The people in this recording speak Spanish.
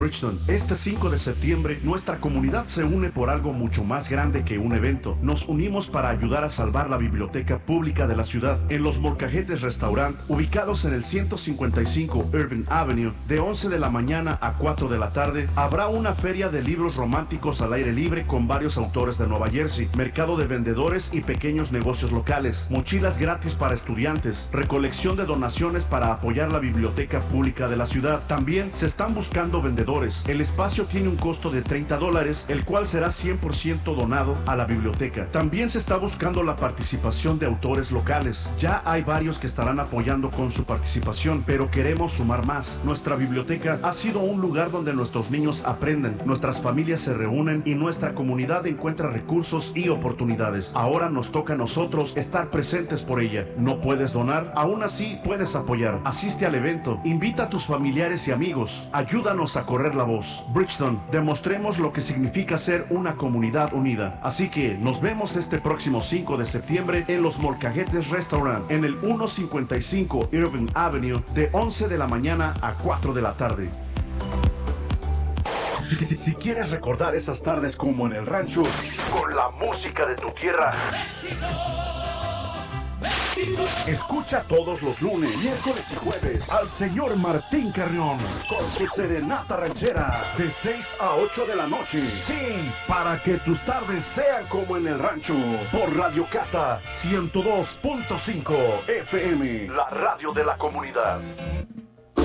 Bridgeton. Este 5 de septiembre, nuestra comunidad se une por algo mucho más grande que un evento. Nos unimos para ayudar a salvar la biblioteca pública de la ciudad. En Los Molcajetes Restaurant, ubicados en el 155 Irving Avenue, de 11 de la mañana a 4 de la tarde, habrá una feria de libros románticos al aire libre con varios autores de Nueva Jersey, mercado de vendedores y pequeños negocios locales, mochilas gratis para estudiantes, recolección de donaciones para apoyar la biblioteca pública de la ciudad. También se están buscando vendedores. El espacio tiene un costo de $30, el cual será 100% donado a la biblioteca. También se está buscando la participación de autores locales. Ya hay varios que estarán apoyando con su participación, pero queremos sumar más. Nuestra biblioteca ha sido un lugar donde nuestros niños aprenden, nuestras familias se reúnen y nuestra comunidad encuentra recursos y oportunidades. Ahora nos toca a nosotros estar presentes por ella. ¿No puedes donar? Aún así puedes apoyar. Asiste al evento, invita a tus familiares y amigos, ayúdanos a correr la voz. Bridgeton, demostremos lo que significa ser una comunidad unida. Así que nos vemos este próximo 5 de septiembre en Los Molcajetes Restaurant, en el 155 Irving Avenue, de 11 de la mañana a 4 de la tarde. Si quieres recordar esas tardes como en el rancho, con la música de tu tierra, escucha todos los lunes, miércoles y jueves al señor Martín Carrión con su serenata ranchera de 6 a 8 de la noche. Sí, para que tus tardes sean como en el rancho, por Radio Cata 102.5 FM, la radio de la comunidad.